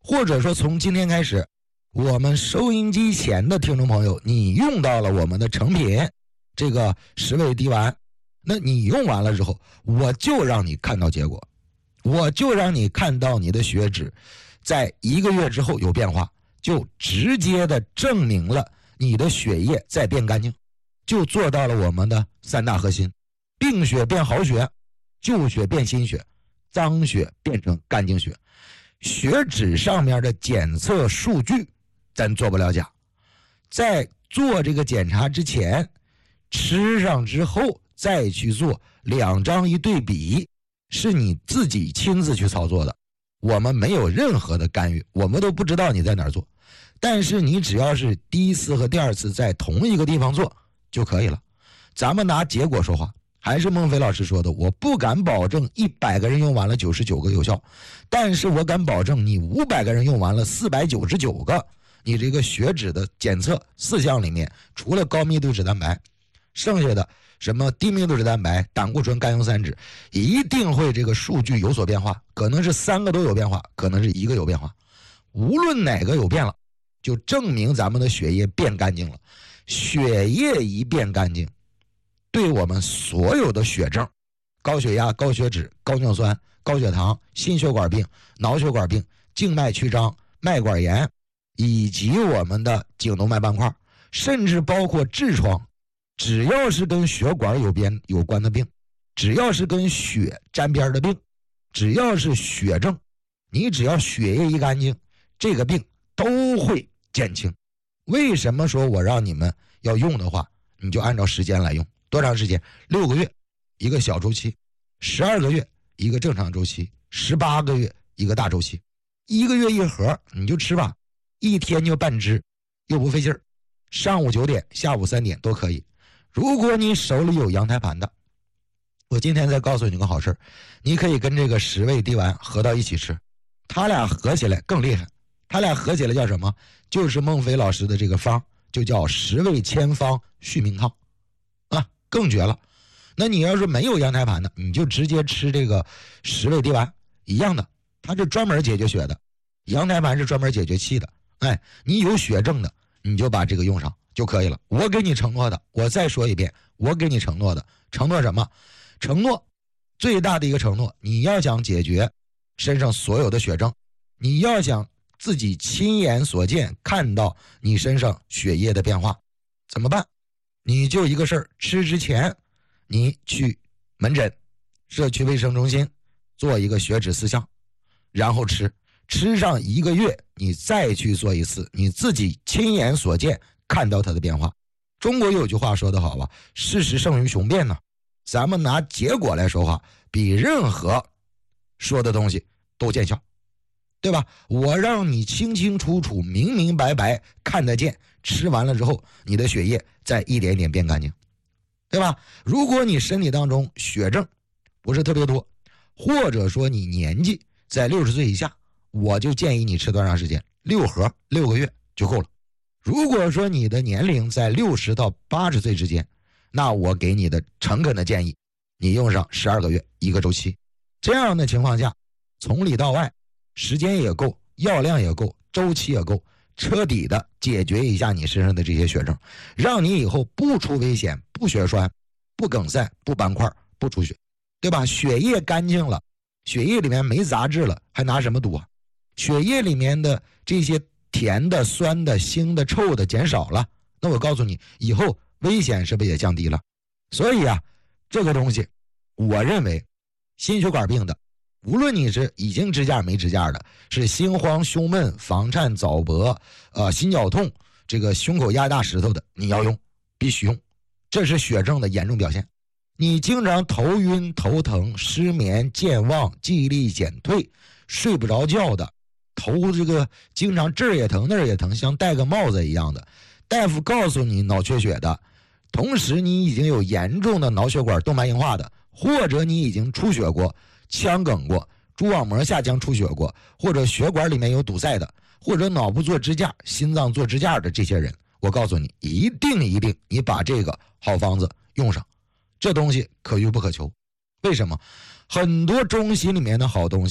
或者说从今天开始，我们收音机前的听众朋友，你用到了我们的成品这个十味地丸，那你用完了之后，我就让你看到结果，我就让你看到你的血脂在1个月之后有变化，就直接的证明了你的血液在变干净，就做到了我们的3大核心：病血变好血，旧血变新血，脏血变成干净血。血脂上面的检测数据咱做不了假，在做这个检查之前，吃上之后再去做2张一对比，是你自己亲自去操作的，我们没有任何的干预，我们都不知道你在哪儿做，但是你只要是第一次和第二次在同一个地方做就可以了。咱们拿结果说话，还是孟非老师说的，我不敢保证100个人用完了99个有效，但是我敢保证你500个人用完了499个，你这个血脂的检测4项里面，除了高密度脂蛋白，剩下的什么低密度脂蛋白、胆固醇、甘油三酯，一定会这个数据有所变化，可能是3个都有变化，可能是1个有变化，无论哪个有变了，就证明咱们的血液变干净了。血液一变干净，对我们所有的血症，高血压、高血脂、高尿酸、高血糖、心血管病、脑血管病、静脉曲张、脉管炎，以及我们的颈动脉斑块，甚至包括痔疮，只要是跟血管有关的病，只要是跟血沾边的病，只要是血症，你只要血液一干净，这个病都会减轻。为什么说我让你们要用的话，你就按照时间来用。多长时间？6个月一个小周期，12个月一个正常周期，18个月一个大周期。1个月1盒你就吃吧，1天就半支，又不费劲儿，上午9点下午3点都可以。如果你手里有羊胎盘的，我今天再告诉你个好事，你可以跟这个10味地丸合到一起吃，他俩合起来更厉害。他俩合起来叫什么？就是孟非老师的这个方，就叫10味千方续命汤啊，更绝了。那你要是没有羊胎盘的，你就直接吃这个10味地丸一样的，它是专门解决血的，羊胎盘是专门解决气的。哎，你有血症的，你就把这个用上就可以了。我给你承诺的，我再说一遍，我给你承诺的，承诺什么？承诺最大的一个承诺，你要想解决身上所有的血症，你要想自己亲眼所见看到你身上血液的变化，怎么办？你就一个事儿，吃之前你去门诊社区卫生中心做一个血脂4项，然后吃上1个月，你再去做一次，你自己亲眼所见看到它的变化。中国有句话说得好吧，事实胜于雄辩呢。咱们拿结果来说话，比任何说的东西都见效，对吧？我让你清清楚楚明明白白看得见，吃完了之后你的血液再一点点变干净，对吧？如果你身体当中血症不是特别多，或者说你年纪在60岁以下，我就建议你吃多长时间？6盒6个月就够了。如果说你的年龄在60到80岁之间，那我给你的诚恳的建议，你用上12个月一个周期。这样的情况下，从里到外时间也够，药量也够，周期也够，彻底的解决一下你身上的这些血症，让你以后不出危险，不血栓，不梗塞，不斑块，不出血，对吧？血液干净了，血液里面没杂质了，还拿什么赌啊？血液里面的这些甜的、酸的、腥的、臭的减少了，那我告诉你，以后危险是不是也降低了？所以啊，这个东西我认为心血管病的，无论你是已经支架没支架的，是心慌胸闷、房颤早搏、心绞痛，这个胸口压大石头的，你要用，必须用，这是血症的严重表现。你经常头晕头疼、失眠健忘、记忆力减退、睡不着觉的，头这个经常这儿也疼那儿也疼，像戴个帽子一样的，大夫告诉你脑缺血的，同时你已经有严重的脑血管动脉硬化的，或者你已经出血过、腔梗过、蛛网膜下腔出血过，或者血管里面有堵塞的，或者脑部做支架、心脏做支架的这些人，我告诉你，一定你把这个好方子用上，这东西可遇不可求。为什么？很多中西里面的好东西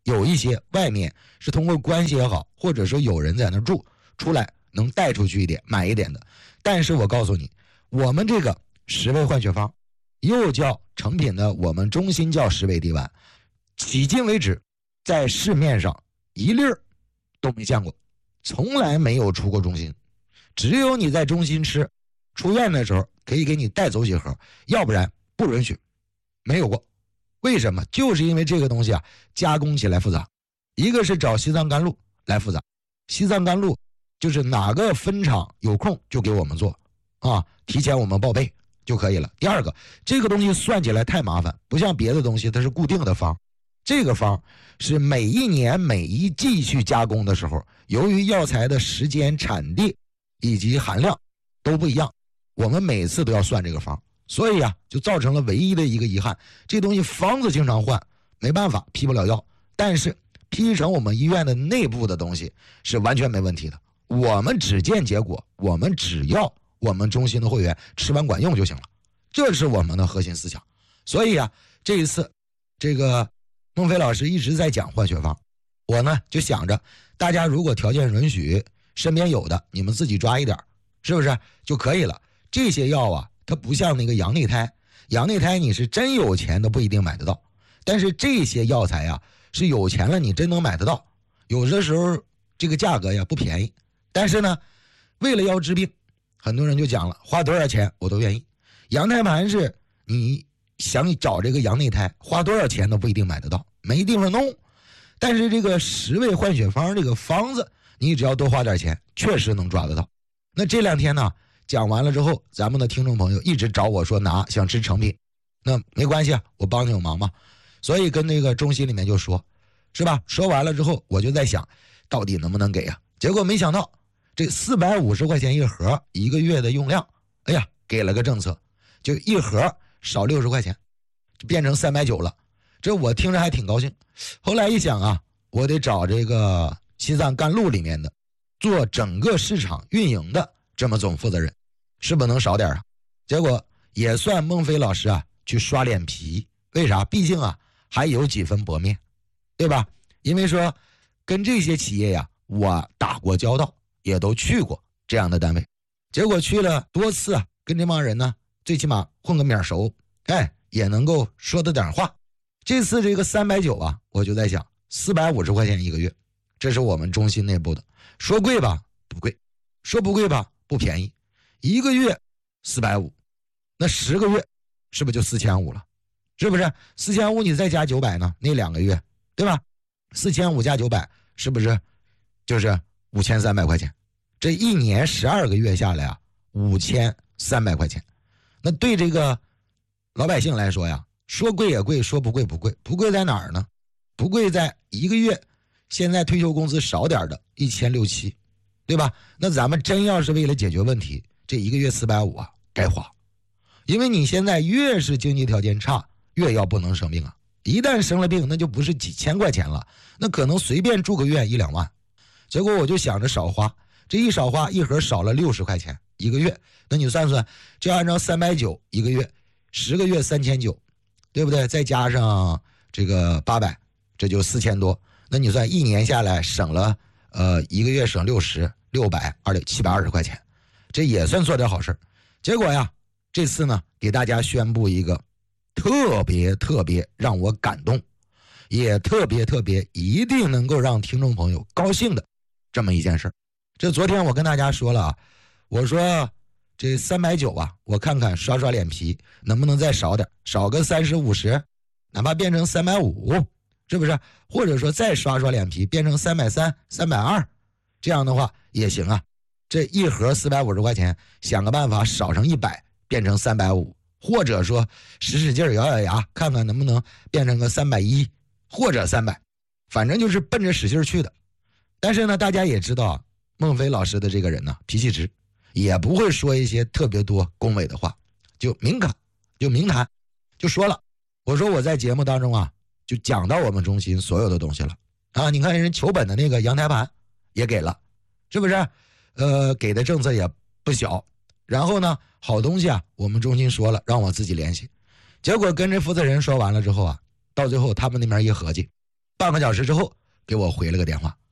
有一些外面是通过关系也好，或者说有人在那住，出来能带出去一点买一点的。但是我告诉你，我们这个10味换血方又叫成品的，我们中心叫10味地丸，迄今为止在市面上一粒儿都没见过，从来没有出过中心，只有你在中心吃，出院的时候可以给你带走几盒，要不然不允许，没有过。为什么？就是因为这个东西啊，加工起来复杂，一个是找西藏甘露来复杂，西藏甘露就是哪个分厂有空就给我们做啊，提前我们报备就可以了。第二个，这个东西算起来太麻烦，不像别的东西它是固定的方，这个方是每一年每一季去加工的时候，由于药材的时间、产地以及含量都不一样，我们每次都要算这个方，所以啊，就造成了唯一的一个遗憾，这东西方子经常换，没办法批不了药，但是批成我们医院的内部的东西是完全没问题的，我们只见结果，我们只要我们中心的会员吃完管用就行了，这是我们的核心思想。所以啊，这一次这个孟非老师一直在讲换血方，我呢就想着大家如果条件允许，身边有的你们自己抓一点，是不是就可以了。这些药啊，它不像那个羊内胎，羊内胎你是真有钱都不一定买得到，但是这些药材啊是有钱了你真能买得到，有的时候这个价格呀不便宜，但是呢为了要治病，很多人就讲了花多少钱我都愿意。羊胎盘是你想找这个羊内胎花多少钱都不一定买得到，没地方弄，但是这个10味换血方这个方子你只要多花点钱确实能抓得到。那这2天呢讲完了之后，咱们的听众朋友一直找我说拿想吃成品，那没关系啊，我帮你有忙嘛，所以跟那个中心里面就说，是吧？说完了之后我就在想到底能不能给啊，结果没想到这450块钱一盒1个月的用量，哎呀给了个政策，就一盒少60块钱，就变成390了，这我听着还挺高兴。后来一想啊，我得找这个西藏甘露里面的做整个市场运营的这么总负责人，是不是能少点啊？结果也算孟非老师啊去刷脸皮，为啥？毕竟啊还有几分薄面，对吧？因为说跟这些企业呀我打过交道，也都去过这样的单位，结果去了多次啊，跟这帮人呢最起码混个面熟，哎，也能够说得点话。这次这个390啊，我就在想450块钱1个月，这是我们中心内部的，说贵吧不贵，说不贵吧不便宜，1个月450，那10个月是不是就4500了？是不是4500你再加900呢？那2个月，对吧？4500加900是不是就是5300块钱？这一年12个月下来啊，5300块钱。那对这个老百姓来说呀，说贵也贵，说不贵不贵，不贵在哪儿呢？不贵在1个月现在退休工资少点的1600、1700，对吧？那咱们真要是为了解决问题，这1个月450啊该花，因为你现在越是经济条件差，越要不能生病啊，一旦生了病那就不是几千块钱了，那可能随便住个院1-2万。结果我就想着少花，这一少花一盒少了60块钱1个月，那你算算，就按照3901个月，10个月3900，对不对？再加上这个800，这就4000多。那你算一年下来省了1个月省60，600，720块钱，这也算做点好事。结果呀，这次呢给大家宣布一个特别让我感动，也特别一定能够让听众朋友高兴的这么一件事。这昨天我跟大家说了啊，我说这390啊，我看看刷刷脸皮能不能再少点，少个30-50，哪怕变成350，是不是？或者说再刷刷脸皮变成330、320，这样的话也行啊。这一盒450块钱，想个办法少成100，变成350，或者说使劲咬咬牙，看看能不能变成个310或者300，反正就是奔着使劲去的。但是呢，大家也知道啊，孟非老师的这个人呢，脾气直，也不会说一些特别多恭维的话，就明谈，就说了。我说我在节目当中啊，就讲到我们中心所有的东西了啊。你看人求本的那个阳台盘也给了，是不是？给的政策也不小。然后呢，好东西啊，我们中心说了，让我自己联系。结果跟这负责人说完了之后啊，到最后他们那边一合计， 半个小时之后给我回了个电话。